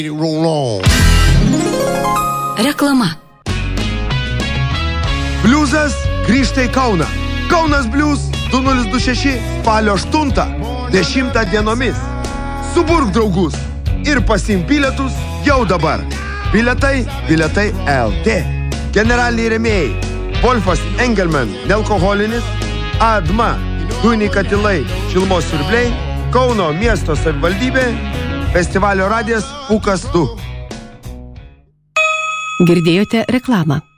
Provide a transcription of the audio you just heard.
Reklama. Bliuzas grįžta į Kauną. Kaunas Bliuz 2026 spalio 8-10 dienomis. Suburk draugus ir pasiimk bilietus jau dabar. Bilietai LT. Generaliniai rėmėjai: Wolfas Engelman nealkoholinis, ADMA dujiniai katilai šilumos siurbliai, Kauno miesto savivaldybė, festivalio radijas Pūkas 2. Girdėjote reklamą.